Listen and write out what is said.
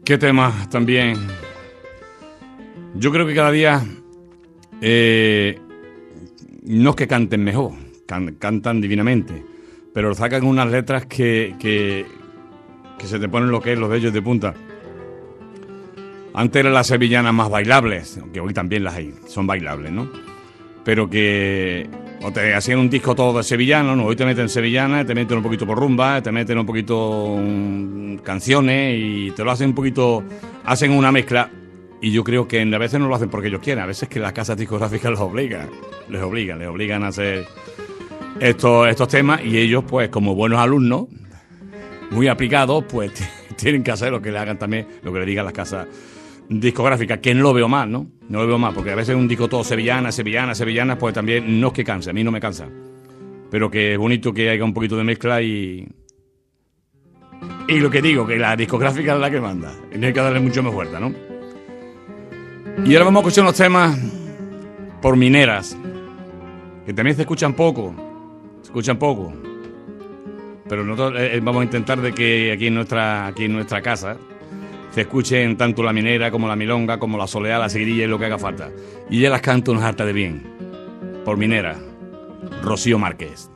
Qué tema también. Yo creo que cada día no es que canten mejor, cantan divinamente, pero sacan unas letras que se te ponen lo que es los vellos de punta. Antes eran las sevillanas más bailables, aunque hoy también las hay, son bailables, ¿no? Pero que o te hacían un disco todo de sevillano, ¿no? Hoy te meten sevillanas, te meten un poquito por rumba, te meten un poquito canciones y te lo hacen un poquito, hacen una mezcla. Y yo creo que a veces no lo hacen porque ellos quieren, a veces que las casas discográficas les obligan a hacer estos temas, y ellos, pues, como buenos alumnos, muy aplicados, pues tienen que hacer lo que le hagan también, lo que le digan las casas discográficas, que no lo veo mal, ¿no? No lo veo mal, porque a veces un disco todo sevillana, pues también no es que canse, a mí no me cansa, pero que es bonito que haya un poquito de mezcla y lo que digo, que la discográfica es la que manda, y no hay que darle mucho más fuerza, ¿no? Y ahora vamos a escuchar unos temas por mineras, que también se escuchan poco, pero nosotros vamos a intentar de que aquí en nuestra casa se escuchen tanto la minera como la milonga, como la soleá, la seguirilla y lo que haga falta. Y ella las canta unas hartas de bien. Por minera, Rocío Márquez.